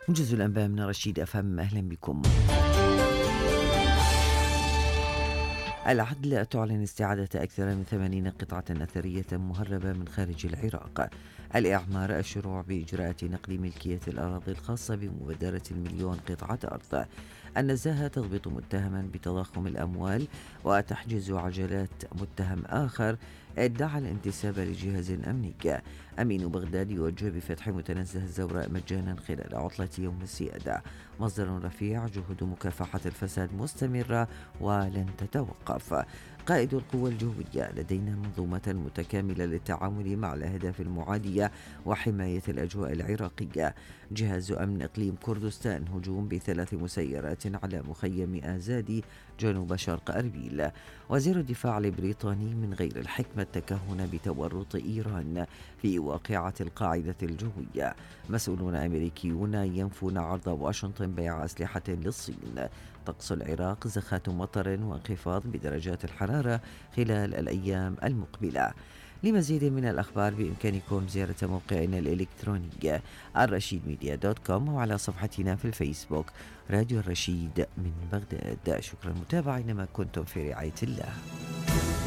موجز الأنباء من رشيد أفهم، أهلا بكم. العدل تعلن استعادة أكثر من 80 قطعة أثرية مهربة من خارج العراق. الإعمار الشروع بإجراءات نقل ملكية الأراضي الخاصة بمبادرة 1,000,000 قطعة أرض. النزاهة تضبط متهما بتضخم الأموال وتحجز عجلات متهم آخر ادعى الانتساب لجهاز أمني. أمين بغداد يوجه بفتح متنزه الزوراء مجانا خلال عطلة يوم السيادة. مصدر رفيع: جهود مكافحة الفساد مستمرة ولن تتوقف. قائد القوى الجوية: لدينا منظومة متكاملة للتعامل مع الأهداف المعادية وحماية الأجواء العراقية. جهاز أمن إقليم كردستان: هجوم ب3 مسيرات على مخيم آزادي جنوب شرق أربيل. وزير الدفاع البريطاني: من غير الحكمة التكهن بتورط إيران في واقعة القاعدة الجوية. مسؤولون أمريكيون ينفون عرض واشنطن بيع أسلحة للصين. طقس العراق: زخات مطر وانخفاض بدرجات الحرارة خلال الأيام المقبلة. لمزيد من الأخبار بإمكانكم زيارة موقعنا الإلكتروني الرشيدميديا.com وعلى صفحتنا في الفيسبوك راديو الرشيد من بغداد. شكرا متابعينا، ما كنتم في رعاية الله.